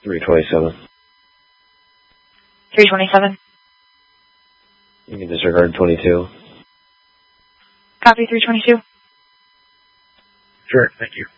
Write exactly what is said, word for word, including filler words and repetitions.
three twenty-seven. three twenty-seven. You can disregard twenty-two. Copy three twenty-two. Sure, thank you.